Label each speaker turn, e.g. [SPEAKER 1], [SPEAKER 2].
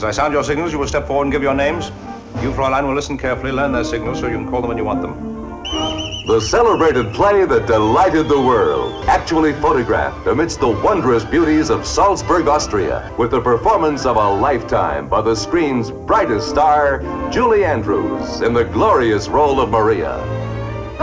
[SPEAKER 1] I sound your signals, you will step forward and give your names. You, Fräulein, will listen carefully, learn their signals so you can call them when you want them.
[SPEAKER 2] The celebrated play that delighted the world, actually photographed amidst the wondrous beauties of Salzburg, Austria, with the performance of a lifetime by the screen's brightest star, Julie Andrews, in the glorious role of Maria.